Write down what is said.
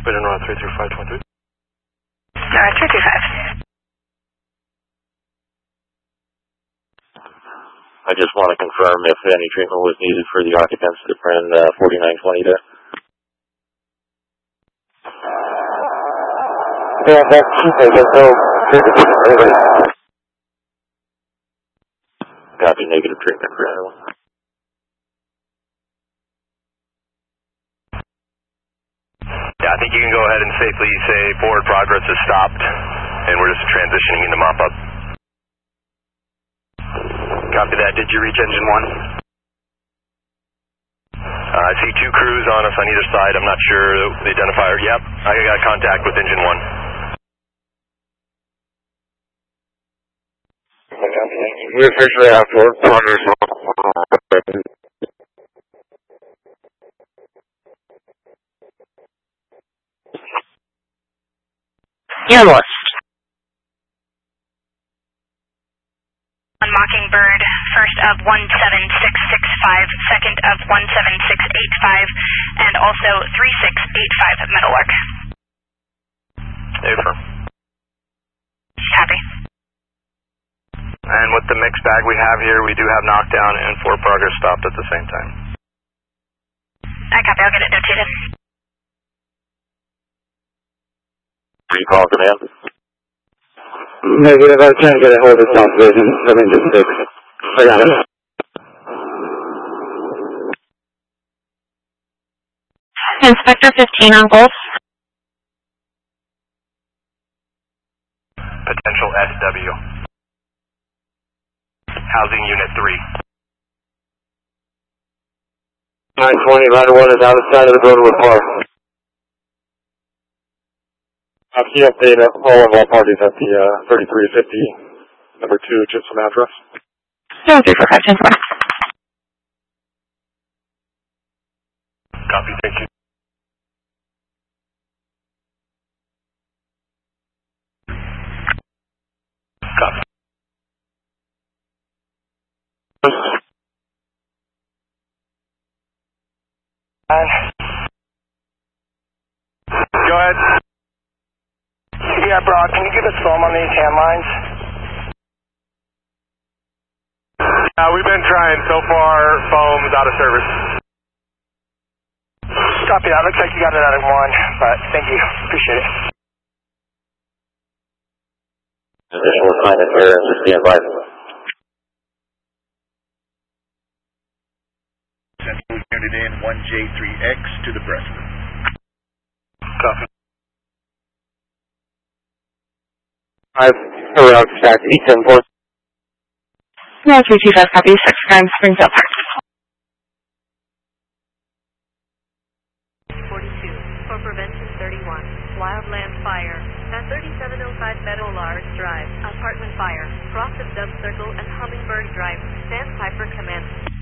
Wait, North 33523. North 335. I just want to confirm if any treatment was needed for the occupants that were in 4920 there. Yeah, that's so. Copy, negative treatment for everyone. Yeah, I think you can go ahead and safely say forward progress has stopped, and we're just transitioning into mop-up. Copy that. Did you reach engine 1? I see 2 crews on us on either side. I'm not sure the identifier. Yep, I got contact with engine 1. We officially have forward progress. Analyst. On Mockingbird, first of 17665, second of 17685, and also 3685 Meadowlark. Affirm. Happy. And with the mixed bag we have here, we do have knockdown and forward progress stopped at the same time. I copy, I'll get it notated. Recall command. Negative, I can't get a hold of South Vision, 726. I got it. Inspector 15 on Gulf. Potential SW. Housing Unit 3. 920, Rider 1 is outside of the Broadwood Park. Key update at all of our parties at the 3350, number 2, Gypsum address. 0345, 10-4. Copy, thank you. Copy. Go ahead. Yeah, Brock, can you give us foam on these hand lines? We've been trying. So far, foam is out of service. Copy that. Looks like you got it out of 1, but thank you. Appreciate it. Additional assignment error and stand by. Central unit in 1J3X to the breastwork. Copy. Around stack E10-4. No, 325, copy, 6 times, Springfield Park. 42, for prevention 31, wildland fire, at 3705 Meadowlark Drive, apartment fire, cross of Dove Circle and Hummingbird Drive, Sandpiper commenced.